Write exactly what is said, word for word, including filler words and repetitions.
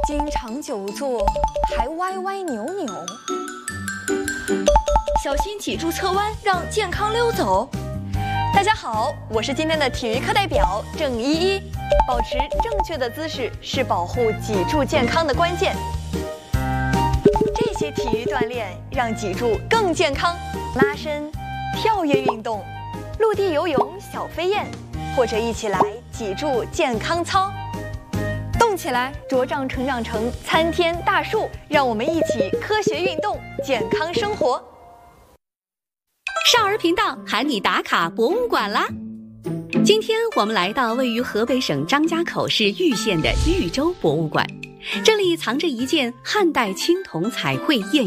经常久坐，还歪歪扭扭。 小心脊柱侧弯，让健康溜走。 大家好，我是今天的体育课代表郑依依。保持正确的姿势是保护脊柱健康的关键。这些体育锻炼让脊柱更健康，拉伸、跳跃运动、陆地游泳、小飞燕，或者一起来脊柱健康操。动起来，茁壮成长成参天大树。让我们一起科学运动，健康生活。 少儿频道喊你打卡博物馆啦！今天我们来到位于河北省张家口市玉县的玉州博物馆，这里藏着一件汉代青铜彩绘赝